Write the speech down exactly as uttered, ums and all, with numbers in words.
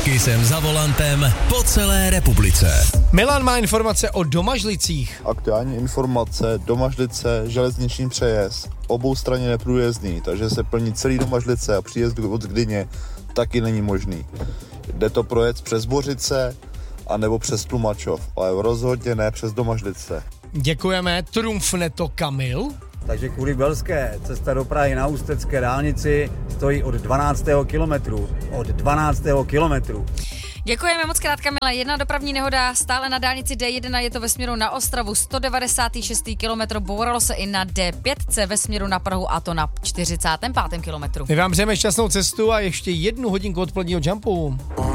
Kysem za volantem po celé republice. Milan má informace o Domažlicích. Aktuální informace, Domažlice, železniční přejezd, obou straně neprůjezdný, takže se plní celý Domažlice a příjezd od Gdyně taky není možný. Jde to projet přes Bořice anebo přes Tlumačov, ale rozhodně ne přes Domažlice. Děkujeme, trumfne to Kamil. Takže kvůli Belské cesta do Prahy na Ústecké dálnici stojí od dvanáctého kilometru. Od dvanáctého kilometru. Děkujeme moc krát, Kamile. Jedna dopravní nehoda stále na dálnici D jedna, je to ve směru na Ostravu, sto devadesát šest kilometr, bouralo se i na D pět ve směru na Prahu a to na čtyřicátém pátém kilometru. My vám přejeme šťastnou cestu a ještě jednu hodinku odpoledního jumpu.